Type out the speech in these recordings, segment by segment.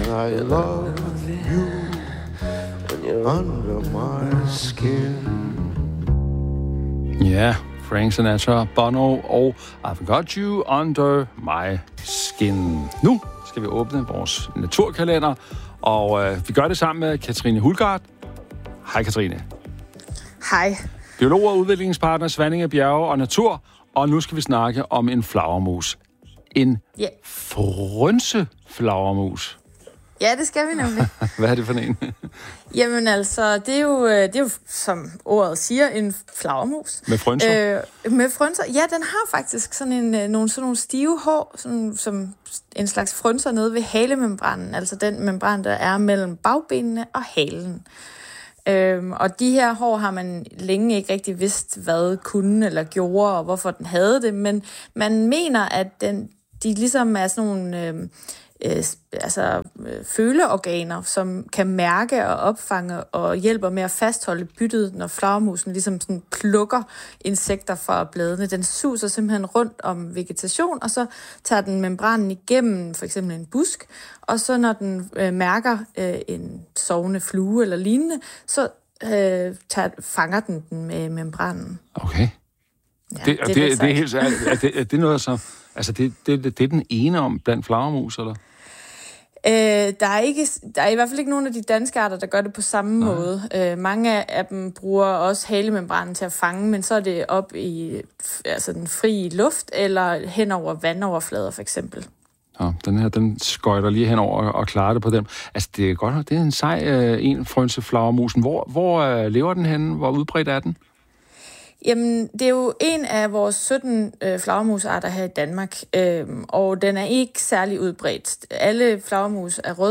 I love you when you're under my skin. Ja, Frank Sinatra, Bono og I've Got You Under My Skin. Nu skal vi åbne vores naturkalender, og vi gør det sammen med Katrine Hulgaard. Hej Katrine. Hej. Biolog og udviklingspartner, Svanninge Bjerge og Natur, og nu skal vi snakke om en flagermus. En frønseflagermus. Ja, det skal vi nemlig. Hvad er det for en? Jamen altså, det er jo, som ordet siger, en flagermus. Med frønser? Med frønser. Ja, den har faktisk sådan nogle stive hår, som en slags frønser nede ved halemembranen. Altså den membran, der er mellem bagbenene og halen. Og de her hår har man længe ikke rigtig vidst, hvad kunne eller gjorde, og hvorfor den havde det. Men man mener, at de ligesom er sådan nogle føleorganer, som kan mærke og opfange og hjælper med at fastholde byttet, når flagermusen ligesom sådan plukker insekter fra bladene. Den suser simpelthen rundt om vegetation, og så tager den membranen igennem for eksempel en busk, og så når den mærker en sovende flue eller lignende, så fanger den med membranen. Okay. Ja, det er helt er det noget så... Altså, det er den ene om blandt flagermus, eller? Der er i hvert fald ikke nogen af de danske arter, der gør det på samme måde. Mange af dem bruger også halemembranen til at fange, men så er det op i den frie luft, eller hen over vandoverflader, for eksempel. Ja, den skøjter lige henover og klarer det på dem. Altså, det er godt, det er en sej en frønseflagermusen. Hvor lever den henne? Hvor udbredt er den? Jamen, det er jo en af vores 17 flagermusarter her i Danmark, og den er ikke særlig udbredt. Alle flagermus er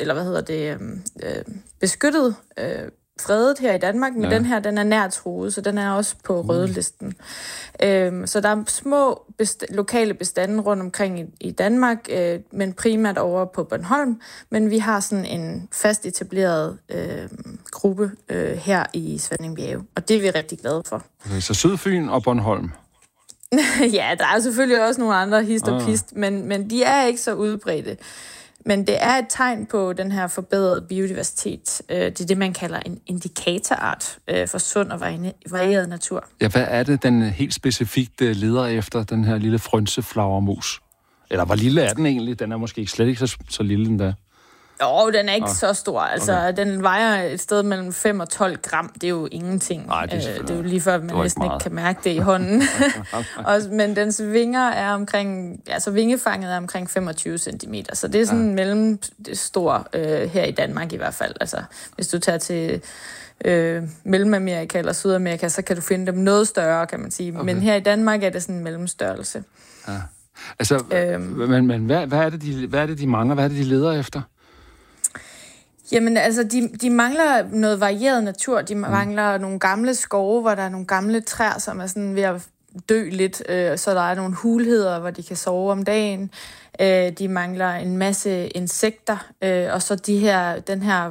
beskyttet, fredet her i Danmark, men den her, den er nær truet, så den er også på rødlisten. Så der er små lokale bestande rundt omkring i Danmark, men primært over på Bornholm, men vi har sådan en fast etableret gruppe her i Svanninge Bjerge, og det er vi rigtig glade for. Okay, så Sydfyn og Bornholm? Ja, der er selvfølgelig også nogle andre hist og pist, men de er ikke så udbredte. Men det er et tegn på den her forbedrede biodiversitet. Det er det, man kalder en indikatorart for sund og varieret natur. Ja, hvad er det, den helt specifikt leder efter, den her lille frønseflagermus? Eller hvor lille er den egentlig? Den er måske slet ikke så lille endda. Jo, den er ikke så stor. Altså, den vejer et sted mellem 5 og 12 gram. Det er jo ingenting. Nej, det er jo lige før, at man næsten ikke kan mærke det i hånden. Men dens vinger er omkring... Altså, vingefanget er omkring 25 cm. Så det er sådan mellemstor her i Danmark i hvert fald. Altså, hvis du tager til Mellemamerika eller Sydamerika, så kan du finde dem noget større, kan man sige. Okay. Men her i Danmark er det sådan en mellemstørrelse. Ja. Altså, men hvad er det, de mangler? Hvad er det, de leder efter? Jamen, altså, de mangler noget varieret natur. De mangler nogle gamle skove, hvor der er nogle gamle træer, som er sådan ved at dø lidt, så der er nogle hulheder, hvor de kan sove om dagen. De mangler en masse insekter, og så den her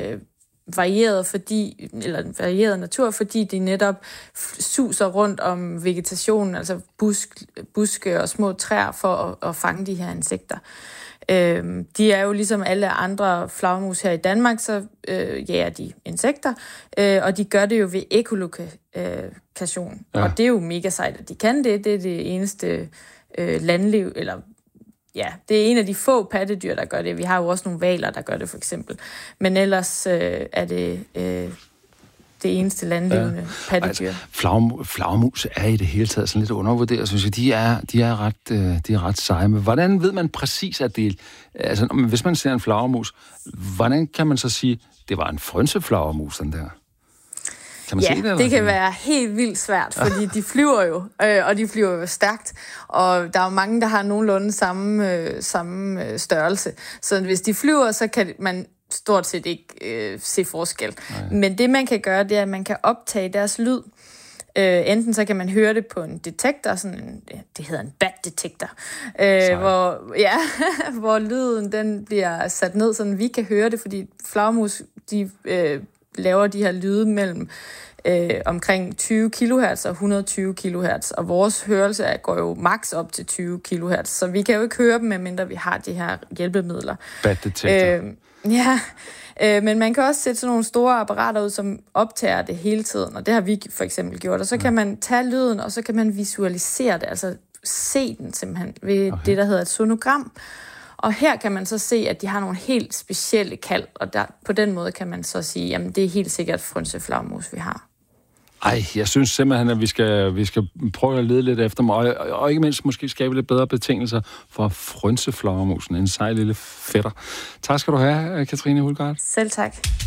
varieret natur, fordi de netop suser rundt om vegetationen, altså buske og små træer for at fange de her insekter. De er jo ligesom alle andre flagermus her i Danmark, så jager de insekter, og de gør det jo ved ekolokation. Ja. Og det er jo mega sejt, at de kan det. Det er det eneste landliv, eller ja, det er en af de få pattedyr, der gør det. Vi har jo også nogle hvaler, der gør det, for eksempel. Men ellers er det det eneste landlevende pattedyr. Altså, flagermus er i det hele taget sådan lidt undervurderet, synes jeg. De er ret seje. Men hvordan ved man præcis, at det... Altså, hvis man ser en flagermus, hvordan kan man så sige, det var en frønseflagermus, den der? Kan man se det, det kan være helt vildt svært, fordi de flyver jo, og de flyver jo stærkt, og der er jo mange, der har nogenlunde samme størrelse. Så hvis de flyver, så kan man stort set ikke se forskel. Nej. Men det, man kan gøre, det er, at man kan optage deres lyd. Enten så kan man høre det på en detektor, det hedder en bat-detektor, hvor lyden den bliver sat ned, så vi kan høre det, fordi flagermus, de laver de her lyde mellem omkring 20 kHz og 120 kHz, og vores hørelse går jo maks op til 20 kHz, så vi kan jo ikke høre dem, medmindre vi har de her hjælpemidler. Bad detektor. Men man kan også sætte sådan nogle store apparater ud, som optager det hele tiden, og det har vi for eksempel gjort, og så kan man tage lyden, og så kan man visualisere det, altså se den simpelthen ved det, der hedder et sonogram. Og her kan man så se, at de har nogle helt specielle kald, og på den måde kan man så sige, jamen det er helt sikkert frynseflagermus, vi har. Ej, jeg synes simpelthen, at vi skal prøve at lede lidt efter mig, og ikke mindst måske skabe lidt bedre betingelser for frynseflagermusen, en sej lille fætter. Tak skal du have, Katrine Hulgaard. Selv tak.